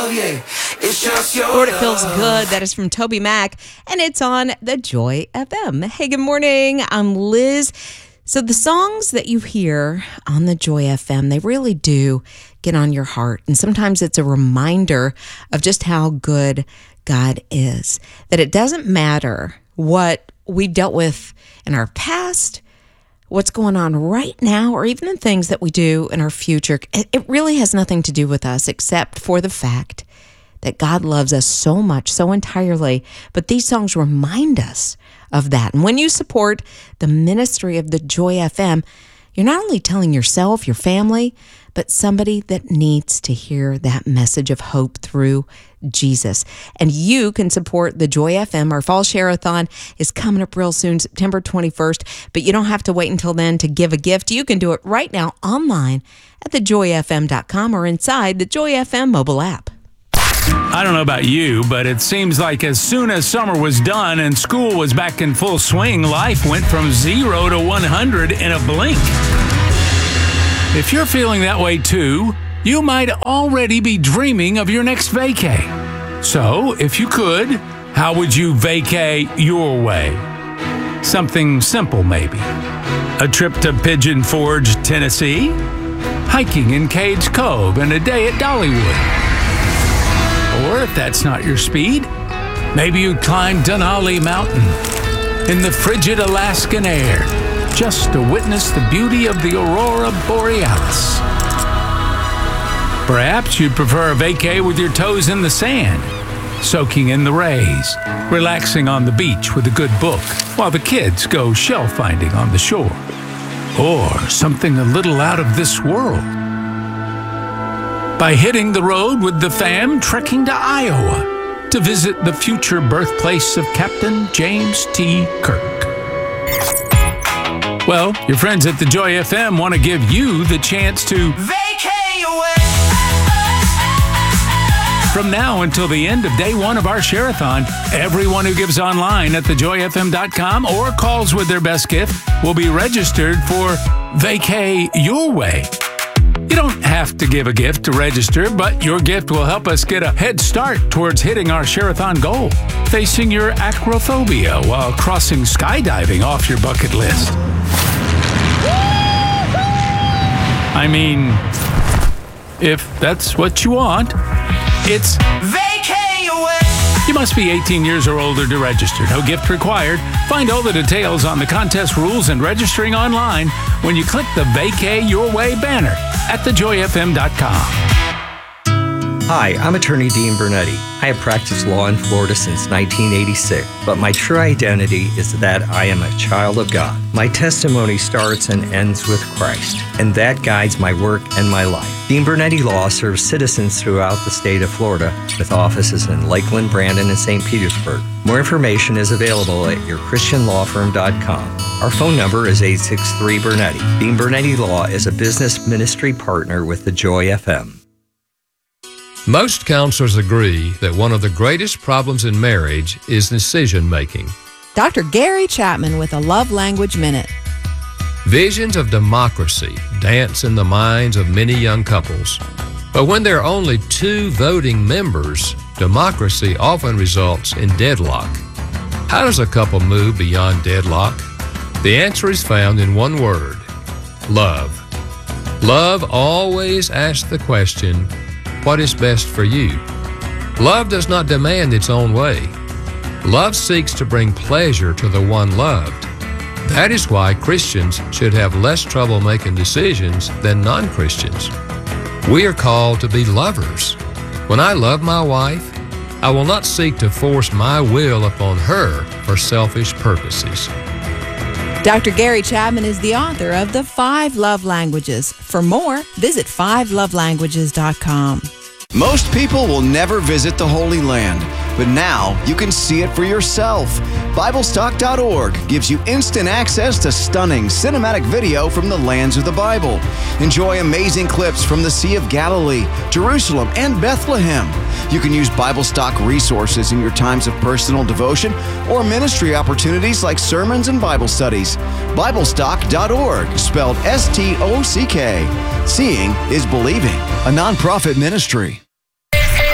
Lord, it feels good. That is from Toby Mac, and it's on the Joy FM. Hey, good morning. I'm Liz. So the songs that you hear on the Joy FM, they really do get on your heart. And sometimes it's a reminder of just how good God is. That it doesn't matter what we dealt with in our past, what's going on right now, or even the things that we do in our future. It really has nothing to do with us except for the fact that God loves us so much, so entirely. But these songs remind us of that. And when you support the ministry of the Joy FM, you're not only telling yourself, your family, but somebody that needs to hear that message of hope through Jesus. And you can support the Joy FM. Our Fall Share-a-thon is coming up real soon, September 21st, but you don't have to wait until then to give a gift. You can do it right now online at thejoyfm.com or inside the Joy FM mobile app. I don't know about you, but it seems like as soon as summer was done and school was back in full swing, life went from 0 to 100 in a blink. If you're feeling that way too, you might already be dreaming of your next vacay. So, if you could, how would you vacay your way? Something simple, maybe. A trip to Pigeon Forge, Tennessee? Hiking in Cage Cove and a day at Dollywood? Or if that's not your speed, maybe you'd climb Denali Mountain in the frigid Alaskan air just to witness the beauty of the Aurora Borealis. Perhaps you'd prefer a vacay with your toes in the sand, soaking in the rays, relaxing on the beach with a good book while the kids go shell finding on the shore. Or something a little out of this world, by hitting the road with the fam, trekking to Iowa to visit the future birthplace of Captain James T. Kirk. Well, your friends at the Joy FM want to give you the chance to vacay away. From now until the end of day one of our Share-a-thon, everyone who gives online at thejoyfm.com or calls with their best gift will be registered for Vacay Your Way. You don't have to give a gift to register, but your gift will help us get a head start towards hitting our Share-a-thon goal, facing your acrophobia while crossing skydiving off your bucket list. I mean, if that's what you want, it's Vacay Away. You must be 18 years or older to register. No gift required. Find all the details on the contest rules and registering online when you click the Vacay Your Way banner at thejoyfm.com. Hi, I'm attorney Dean Bernetti. I have practiced law in Florida since 1986, but my true identity is that I am a child of God. My testimony starts and ends with Christ, and that guides my work and my life. Dean Bernetti Law serves citizens throughout the state of Florida with offices in Lakeland, Brandon, and St. Petersburg. More information is available at yourchristianlawfirm.com. Our phone number is 863-BERNETTI. Dean Bernetti Law is a business ministry partner with the Joy FM. Most counselors agree that one of the greatest problems in marriage is decision-making. Dr. Gary Chapman with a Love Language Minute. Visions of democracy dance in the minds of many young couples. But when there are only 2 voting members, democracy often results in deadlock. How does a couple move beyond deadlock? The answer is found in one word: love. Love always asks the question, what is best for you? Love does not demand its own way. Love seeks to bring pleasure to the one loved. That is why Christians should have less trouble making decisions than non-Christians. We are called to be lovers. When I love my wife, I will not seek to force my will upon her for selfish purposes. Dr. Gary Chapman is the author of The 5 Love Languages. For more, visit 5lovelanguages.com. Most people will never visit the Holy Land, but now you can see it for yourself. BibleStock.org gives you instant access to stunning cinematic video from the lands of the Bible. Enjoy amazing clips from the Sea of Galilee, Jerusalem, and Bethlehem. You can use BibleStock resources in your times of personal devotion or ministry opportunities like sermons and Bible studies. BibleStock.org, spelled S-T-O-C-K. Seeing is believing, a nonprofit ministry.